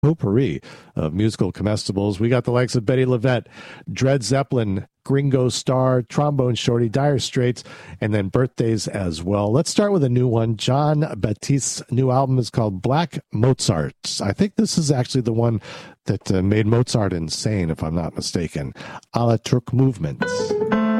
potpourri of musical comestibles. We got the likes of Betty LaVette, Dred Zeppelin, Gringo Starr, Trombone Shorty, Dire Straits, and then birthdays as well. Let's start with a new one. Jon Batiste's new album is called Black Mozarts. I think this is actually the one that made Mozart insane, if I'm not mistaken. A la Turk Movement.